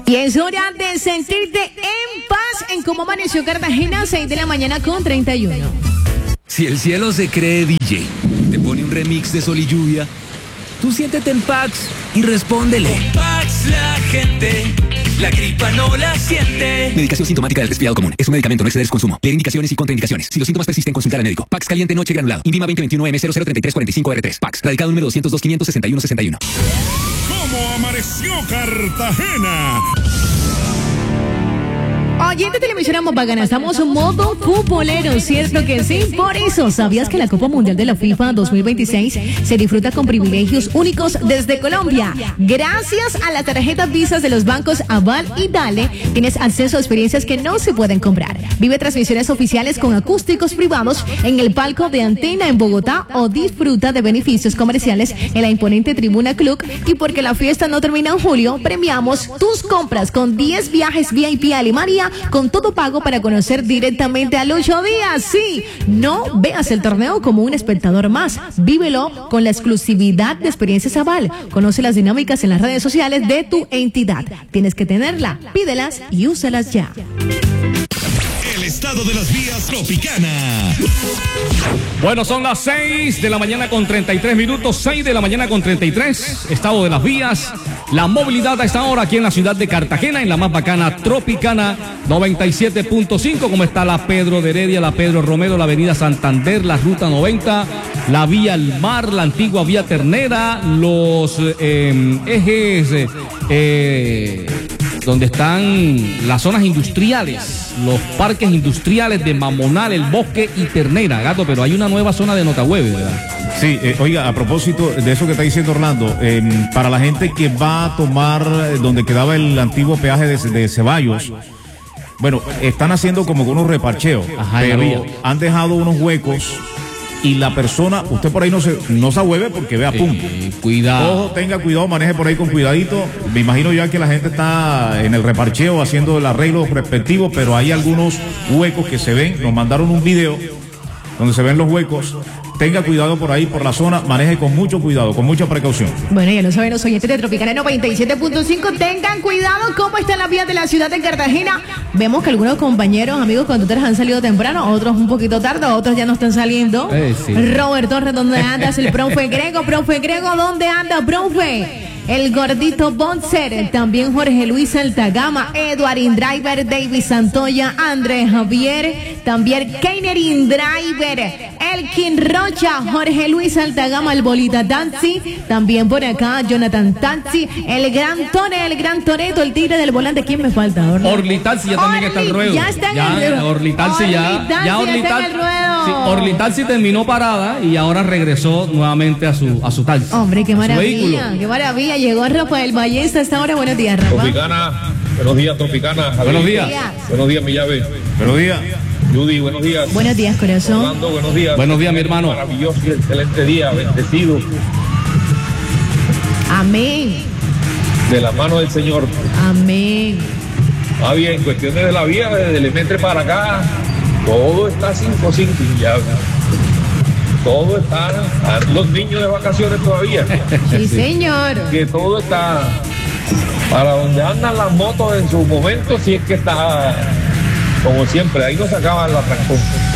Y es hora de sentirte en paz en Cómo Amaneció Cartagena, 6 de la mañana con 31. Si el cielo se cree DJ, te pone un remix de Sol y Lluvia, tú siéntete en Pax y respóndele. Con Pax la gente, la gripa no la siente. Medicación sintomática del resfriado común. Es un medicamento, no exceder su consumo. Leer indicaciones y contraindicaciones. Si los síntomas persisten, consultar al médico. Pax caliente noche granulado. INVIMA 2021M003345R3. Pax. Radicado número 202-561-61. ¿Cómo amaneció Cartagena? Oyente Televisora Bacana, estamos en modo futbolero, ¿cierto que sí? Por eso, ¿sabías que la Copa Mundial de la FIFA 2026 se disfruta con privilegios únicos desde Colombia? Gracias a las tarjetas Visas de los bancos Aval y Dale, tienes acceso a experiencias que no se pueden comprar. Vive transmisiones oficiales con acústicos privados en el palco de Antena en Bogotá o disfruta de beneficios comerciales en la imponente Tribuna Club. Y porque la fiesta no termina en julio, premiamos tus compras con 10 viajes VIP a Alemania con todo pago para conocer directamente a Lucho Díaz. Sí, no veas el torneo como un espectador más. Vívelo con la exclusividad de Experiencias Aval. Conoce las dinámicas en las redes sociales de tu entidad. Tienes que tenerla, pídelas y úsalas ya. El estado de las vías Tropicana. Bueno, son las 6 de la mañana con 33 minutos, 6 de la mañana con 33, estado de las vías, la movilidad a esta hora aquí en la ciudad de Cartagena, en la más bacana Tropicana 97.5, como está la Pedro de Heredia, la Pedro Romero, la avenida Santander, la ruta 90, la vía El Mar, la antigua vía Ternera, los ejes donde están las zonas industriales, los parques industriales de Mamonal, El Bosque y Ternera, Gato, pero hay una nueva zona de Notahueve, ¿verdad? Sí, oiga, a propósito de eso que está diciendo Orlando, para la gente que va a tomar donde quedaba el antiguo peaje de Ceballos, bueno, están haciendo como unos reparcheos, pero han dejado unos huecos y la persona, usted por ahí no se ahueve porque vea, pum. Cuidado. Ojo, tenga cuidado, maneje por ahí con cuidadito. Me imagino ya que la gente está en el reparcheo haciendo el arreglo respectivo, pero hay algunos huecos que se ven. Nos mandaron un video donde se ven los huecos. Tenga cuidado por ahí, por la zona, maneje con mucho cuidado, con mucha precaución. Bueno, ya lo saben los oyentes de Tropicana 97.5, tengan cuidado cómo están las vías de la ciudad de Cartagena. Vemos que algunos compañeros, amigos conductores han salido temprano, otros un poquito tarde, otros ya no están saliendo. Sí. Robert Torres, ¿dónde andas? El profe Grego, ¿dónde anda, profe? El gordito Bonser, también Jorge Luis Altagama, Edward Indriver, David Santoya, Andrés Javier, también Keiner Indriver, Elkin Rocha, Jorge Luis Altagama, el Bolita Tanzi, también por acá Jonathan Tanzi, el gran Toreto, el tigre del volante. ¿Quién me falta? Orlitalsi ya también está el ruedo. Ya está en el ruedo. Orlitalsi ya está en el ruedo. Sí, Orlitalsi terminó parada y ahora regresó nuevamente a su taxi. Hombre, qué maravilla, qué maravilla. Llegó Rafael Ballesta a esta hora. Buenos días, Rafa. Tropicana, buenos días, Tropicana. Buenos días. Buenos días, mi llave. Buenos días. Judy, buenos días. Buenos días, corazón. Orlando, buenos días. Buenos días, mi hermano. Maravilloso y excelente día, bendecido. Amén. De la mano del Señor. Amén. Bien, cuestiones de la vía, desde Elementre para acá, todo está 5-5 ya. Todo está, los niños de vacaciones todavía. Sí, señor. Que todo está, para donde andan las motos en su momento, si es que está, como siempre, ahí no se acaba la trancón.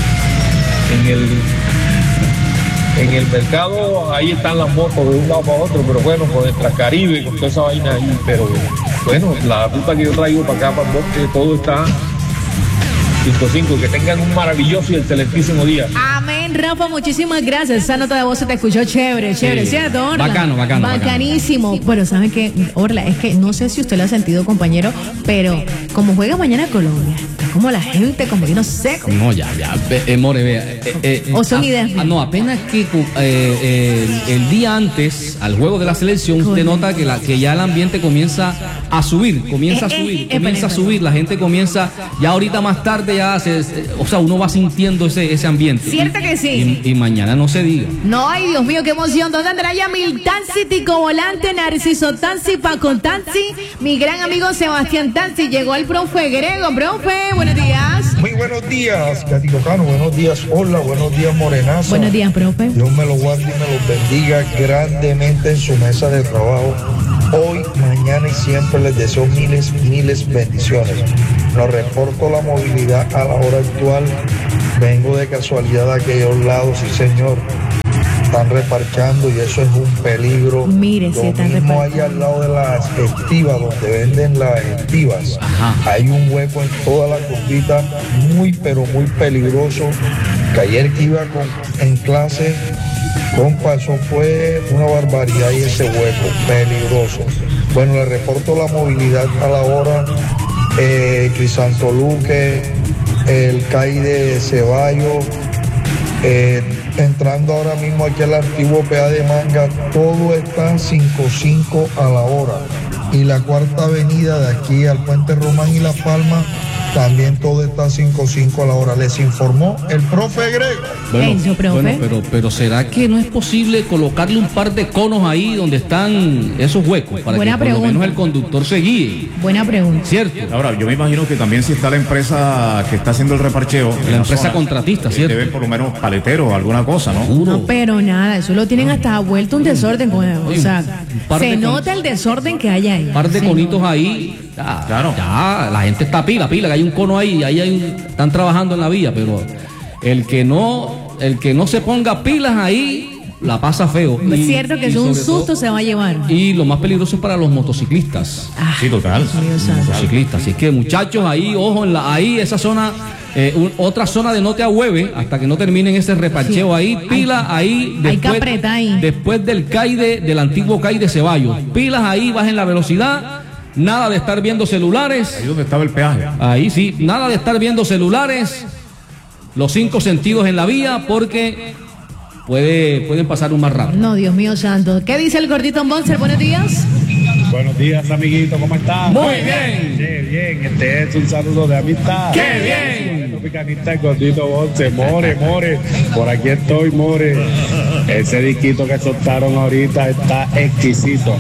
En el mercado, ahí están las motos de un lado para otro, pero bueno, con el Transcaribe, con toda esa vaina ahí, pero bueno, la ruta que yo traigo para acá, para el bosque, todo está 5-5, que tengan un maravilloso y excelentísimo día. Amén, Rafa, muchísimas gracias. Esa nota de voz se te escuchó chévere, ¿cierto, Orla? Bacano. Bacanísimo. Pero ¿saben qué, Orla? Es que no sé si usted lo ha sentido, compañero, pero como juega mañana Colombia, como la gente, como yo no sé. No, ya, more, vea. O son ideas. No, apenas que el día antes, al juego de la selección, usted nota que ya el ambiente comienza a subir, la gente comienza, ya ahorita más tarde ya uno va sintiendo ese ambiente. ¿Cierto que sí? Y mañana no se diga. No, ay Dios mío, qué emoción. ¿Dónde andará Yamil Tanzi, Tico Volante, Narciso Tanzi, Paco Tanzi, mi gran amigo Sebastián Tanzi? Llegó el profe Grego. Profe, buenos días. Muy buenos días, Catito Cano. Buenos días, Hola. Buenos días, Morenaza. Buenos días, profe. Dios me lo guarde y me los bendiga grandemente en su mesa de trabajo. hoy, mañana y siempre les deseo miles bendiciones. Nos reporto la movilidad a la hora actual. Vengo de casualidad de aquellos lados, sí señor. Están reparchando y eso es un peligro. Mire, si están mismo ahí al lado de las estivas, donde venden las estivas. Hay un hueco en toda la curvita, muy pero muy peligroso. Que ayer que iba en clase, compa, eso fue una barbaridad y ese hueco, peligroso. Bueno, le reporto la movilidad a la hora. Crisantoluque, el CAI de Ceballos, entrando ahora mismo aquí al antiguo PA de Manga, todo está 5.5 a la hora. Y la cuarta avenida de aquí al Puente Román y La Palma, también todo está 5.5 a la hora. Les informó el profe Grego. Bueno, pero ¿será que no es posible colocarle un par de conos ahí donde están esos huecos? Para Buena que por pregunta. lo menos el conductor se guíe. Buena pregunta. ¿Cierto? Ahora, yo me imagino que también si está la empresa que está haciendo el reparcheo, La empresa contratista, ¿cierto? deben por lo menos paleteros o alguna cosa, ¿no? No, pero nada, eso lo tienen hasta vuelto un desorden. O sea, par de se nota el desorden que hay ahí. Un par de Sí. conitos ahí. Ya, Claro. ya, la gente está pila, que hay un cono ahí, están trabajando en la vía, pero el que no se ponga pilas ahí, la pasa feo. Es cierto que es un sobre susto todo- se va a llevar. Y lo más peligroso es para los motociclistas. Sí, total. Dios santo. Motociclistas. Así que muchachos, ahí, ojo, ahí esa zona, otra zona de no te ahueve hasta que no terminen ese reparcheo Sí. ahí, pila ahí. Hay que apretar ahí. Después del del antiguo CAI de Ceballos. Pilas ahí, bajen la velocidad. Nada de estar viendo celulares. Ahí donde estaba el peaje. Ahí sí, nada de estar viendo celulares. Los 5 sentidos en la vía porque pueden pasar un más rápido. No, Dios mío santo. ¿Qué dice el gordito Monster? Buenos días. Buenos días, amiguito, ¿cómo están? Muy bien. Qué bien, este es un saludo de amistad. ¡Qué bien! Tropicanista, el gordito Bonce, more, por aquí estoy, more. Ese disquito que soltaron ahorita está exquisito.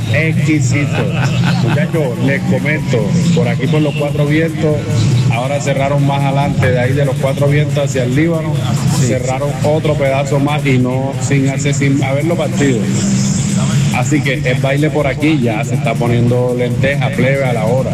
Muchachos, les comento, por aquí por los Cuatro Vientos, ahora cerraron más adelante, de ahí de los Cuatro Vientos hacia el Líbano, cerraron otro pedazo más y no sin haberlo partido. Así que el baile por aquí ya se está poniendo lenteja, plebe a la hora.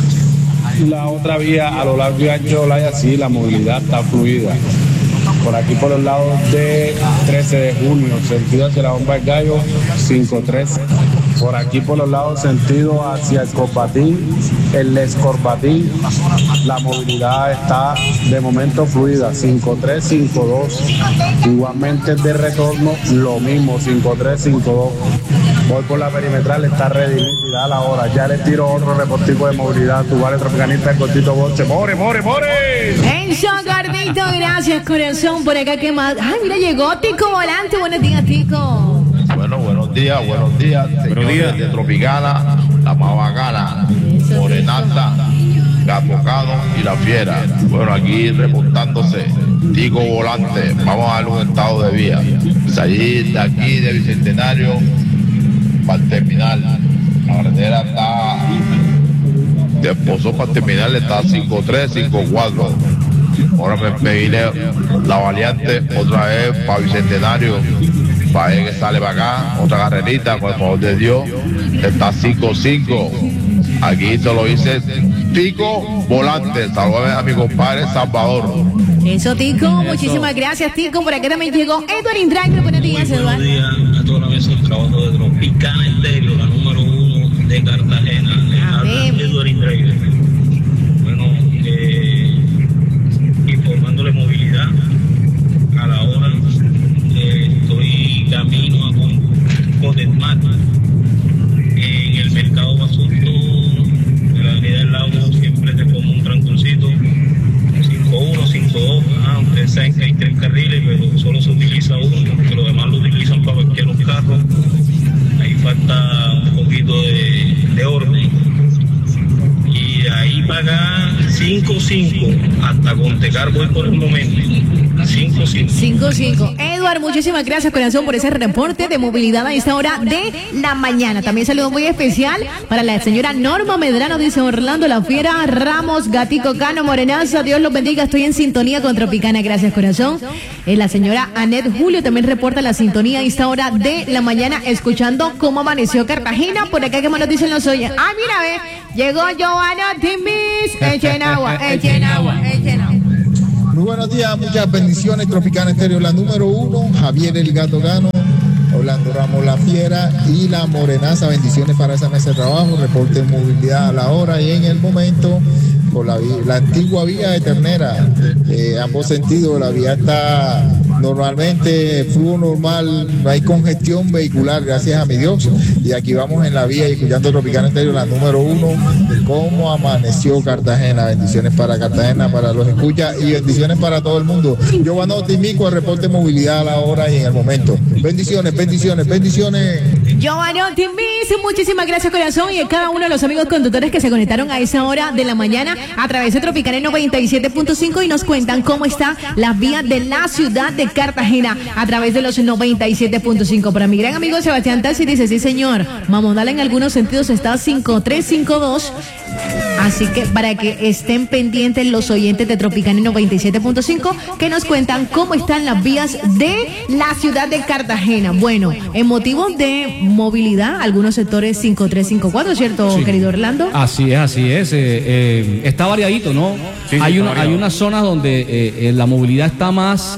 La otra vía a lo largo y ancho, sí, la movilidad está fluida. Por aquí por los lados de 13 de junio, sentido hacia la Bomba del Gallo, 5-3. Por aquí por los lados, sentido hacia el Corbatín, el Escorbatín, la movilidad está de momento fluida, 5-3, 5-2. Igualmente de retorno, lo mismo, 5-3, 5-2. Voy por la perimetral, está ready, nítida a la hora. Ya le tiro otro reportico de movilidad. Tu vale tropicanista, el cortito Bonche. ¡More! Enzo Gordito, gracias, corazón. Por acá, ¿qué más? Ay, mira, llegó Tico Volante. Buenos días, Tico. Bueno, buenos días, señores de Tropicana, la más bacana, Morenata, Gatocado y La Fiera. Bueno, aquí reportándose, Tico Volante, vamos a darle un estado de vía. Salir de aquí, de Bicentenario, para el terminal. La carretera está, de Pozo para el terminal está 5-3, 5-4. Ahora me vine la variante otra vez para Bicentenario, para ver que sale para acá, otra carrerita, con el favor de Dios, está 5-5. Aquí te lo dice Tico Volante. Saludos a mi compadre Salvador. Eso, Tico. Muchísimas gracias, Tico. Por acá también llegó Edward Indragno. Buenos días, Buenos Eduardo. días a toda la mesa de trabajo de Tropicana Estéreo, la número 1 de Cartagena. Habla Edward Indragno. Bueno, informándole movilidad a la hora. Estoy camino a Cotetmat en el mercado Basurto de la avenida del Lago. Siempre te pongo un tranconcito 5-1, 5-2. Ustedes saben que hay 3 carriles, pero solo se utiliza uno, porque los demás lo utilizan para parquear los carros. Ahí falta un poquito de orden. Y 5-5, hasta Contecar voy por el momento. 5-5. 5-5. Edward, muchísimas gracias, corazón, por ese reporte de movilidad a esta hora de la mañana. También saludo muy especial para la señora Norma Medrano, dice Orlando La Fiera, Ramos, Gatico Cano, Morenaza, Dios los bendiga, estoy en sintonía con Tropicana, gracias, corazón. La señora Anet Julio también reporta la sintonía a esta hora de la mañana, escuchando cómo amaneció Cartagena. Por acá, ¿qué más nos dicen los oyentes? Ay, mira, ve, llegó Joana Timbis, echen agua, echen agua, echen agua. Muy buenos días, muchas bendiciones, Tropicana Estéreo, la número 1, Javier el Gato Gano, Orlando Ramos La Fiera y la Morenaza, bendiciones para esa mesa de trabajo, reporte de movilidad a la hora y en el momento, por la antigua vía de Ternera, ambos sentidos, la vía está normalmente flujo normal, no hay congestión vehicular, gracias a mi Dios, y aquí vamos en la vía y escuchando Tropicana Estéreo, la número 1, de cómo amaneció Cartagena. Bendiciones para Cartagena, para los escuchas y bendiciones para todo el mundo. Giovanni Timico, el reporte de movilidad a la hora y en el momento. Bendiciones, bendiciones, bendiciones. Giovanni Timbis, muchísimas gracias, corazón, y a cada uno de los amigos conductores que se conectaron a esa hora de la mañana a través de Tropicana 97.5 y nos cuentan cómo está la vía de la ciudad de Cartagena a través de los 97.5. Para mi gran amigo Sebastián Tassi dice, sí señor, Mamondala en algunos sentidos está 5352. Así que para que estén pendientes los oyentes de Tropicana 97.5 que nos cuentan cómo están las vías de la ciudad de Cartagena. Bueno, en motivo de movilidad, algunos sectores 5354, ¿cierto, sí, querido Orlando? Así es. Está variadito, ¿no? Sí, hay unas zonas donde la movilidad está más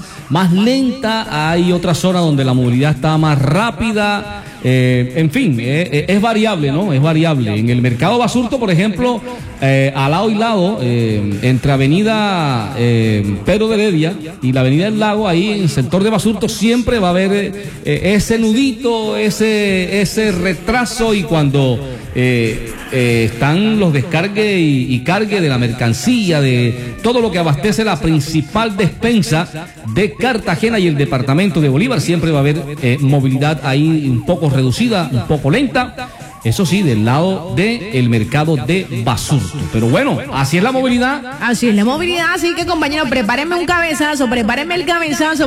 lenta, hay otras zonas donde la movilidad está más rápida. En fin, es variable, ¿no? Es variable. En el mercado Basurto, por ejemplo, a lado y lado, entre avenida Pedro de Heredia y la avenida del Lago, ahí en el sector de Basurto siempre va a haber ese nudito, ese retraso, y cuando están los descargue y cargue de la mercancía, de todo lo que abastece la principal despensa de Cartagena y el departamento de Bolívar, siempre va a haber movilidad ahí un poco reducida, un poco lenta. Eso sí, del lado del mercado de Basurto. Pero bueno, así es la movilidad. Así es la movilidad, así que compañeros, prepárenme un cabezazo, prepárenme el cabezazo,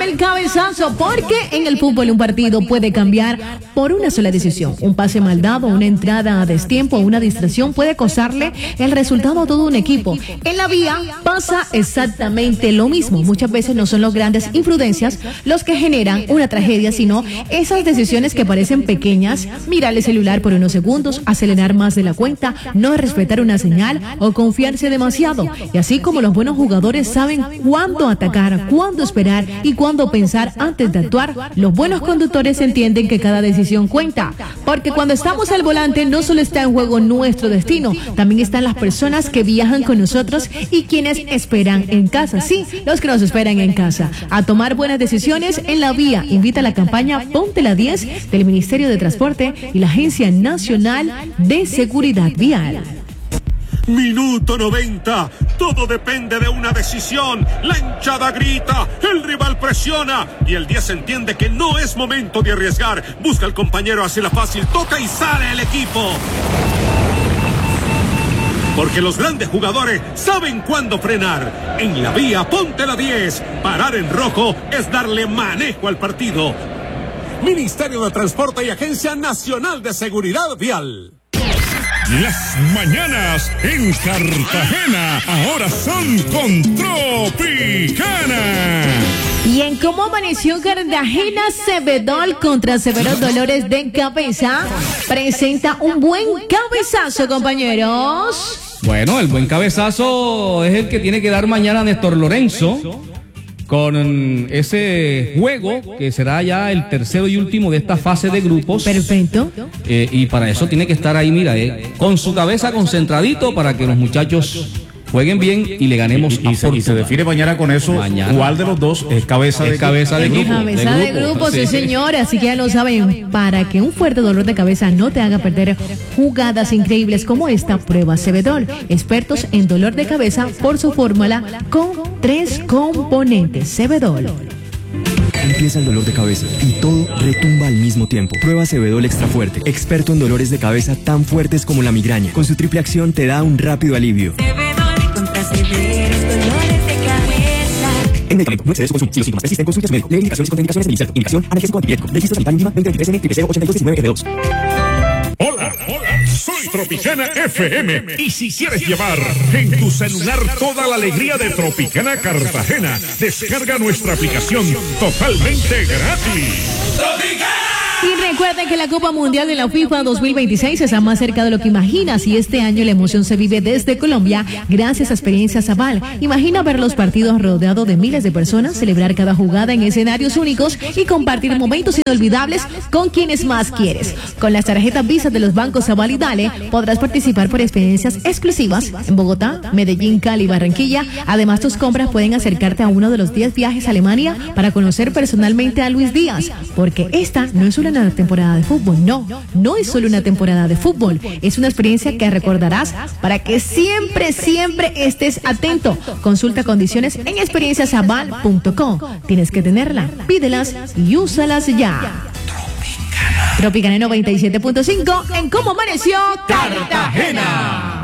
porque en el fútbol un partido puede cambiar por una sola decisión. Un pase mal dado, una entrada a destiempo, una distracción puede costarle el resultado a todo un equipo. En la vía pasa exactamente lo mismo. Muchas veces no son las grandes imprudencias los que generan una tragedia, sino esas decisiones que parecen pequeñas, mirar el celular por unos segundos, acelerar más de la cuenta, no respetar una señal o confiarse demasiado. Y así como los buenos jugadores saben cuándo atacar, cuándo esperar y cuándo pensar antes de actuar, los buenos conductores entienden que cada decisión cuenta. Porque cuando estamos al volante no solo está en juego nuestro destino, también están las personas que viajan con nosotros y quienes esperan en casa. Sí, los que nos esperan en casa. A tomar buenas decisiones en la vía. Invita a la campaña Ponte la 10 del Ministerio de Transporte y la Agencia Nacional de Seguridad Vial. Minuto 90, todo depende de una decisión. La hinchada grita, el rival presiona y el 10 entiende que no es momento de arriesgar. Busca al compañero, hace la fácil, toca y sale el equipo. Porque los grandes jugadores saben cuándo frenar. En la vía Ponte la 10, parar en rojo es darle manejo al partido. Ministerio de Transporte y Agencia Nacional de Seguridad Vial. Las mañanas en Cartagena ahora son con Tropicana. Y en cómo amaneció Cartagena, Cebedol contra severos dolores de cabeza presenta un buen cabezazo, compañeros. Bueno, el buen cabezazo es el que tiene que dar mañana Néstor Lorenzo, con ese juego que será ya el tercero y último de esta fase de grupos. Perfecto. Y para eso tiene que estar ahí, mira, con su cabeza concentradito para que los muchachos jueguen bien y le ganemos y se define mañana con eso. Mañana. ¿Cuál de los dos es cabeza de grupo? Cabeza de grupo, sí señor. Así que ya lo saben, para que un fuerte dolor de cabeza no te haga perder jugadas increíbles como esta, prueba Cebedol. Expertos en dolor de cabeza por su fórmula con 3 componentes. Cebedol. Empieza el dolor de cabeza y todo retumba al mismo tiempo. Prueba Cebedol Extra Fuerte, experto en dolores de cabeza tan fuertes como la migraña. Con su triple acción te da un rápido alivio. severos dolores de cabeza. En medicamento, no exceder su consumo. Si los síntomas persisten, consulte a su médico. Leer indicaciones y contraindicaciones del INSAR. Indicación, analgésico antipirético. Registro sanitario INVIMA 2023N 08219R2. Hola, soy Tropicana FM. Y si quieres llevar en tu celular toda la alegría de Tropicana Cartagena, descarga nuestra aplicación totalmente gratis. Y recuerden que la Copa Mundial de la FIFA 2026 está más cerca de lo que imaginas, y este año la emoción se vive desde Colombia gracias a Experiencias Aval. Imagina ver los partidos rodeados de miles de personas, celebrar cada jugada en escenarios únicos y compartir momentos inolvidables con quienes más quieres. Con las tarjetas Visa de los bancos Aval y Dale podrás participar por experiencias exclusivas en Bogotá, Medellín, Cali y Barranquilla. Además, tus compras pueden acercarte a uno de los 10 viajes a Alemania para conocer personalmente a Luis Díaz, porque esta no es una temporada de fútbol, no es solo una temporada de fútbol, es una experiencia que recordarás para que siempre estés atento. Consulta condiciones en experienciasaval.com. Tienes que tenerla, pídelas y úsalas ya. Tropicana 97.5 en Cómo Amaneció Cartagena.